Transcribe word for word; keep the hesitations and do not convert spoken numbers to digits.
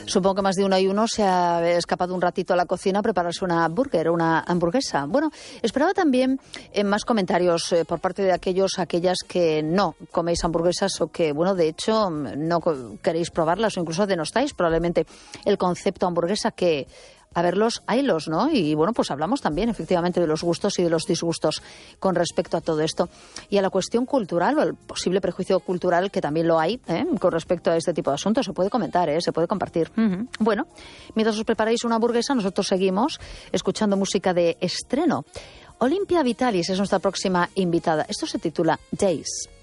Supongo que más de uno y uno se ha escapado un ratito a la cocina a prepararse una burger, una hamburguesa. Bueno, esperaba también eh, más comentarios eh, por parte de aquellos, aquellas que no coméis hamburguesas o que, bueno, de hecho no queréis probarlas o incluso denostáis probablemente el concepto hamburguesa, que a verlos, haylos, ¿no? Y bueno, pues hablamos también efectivamente de los gustos y de los disgustos con respecto a todo esto. Y a la cuestión cultural o el posible prejuicio cultural, que también lo hay, ¿eh? Con respecto a este tipo de asuntos. Se puede comentar, ¿eh? Se puede compartir. Uh-huh. Bueno, mientras os preparáis una hamburguesa, nosotros seguimos escuchando música de estreno. Olimpia Vitalis es nuestra próxima invitada. Esto se titula Days.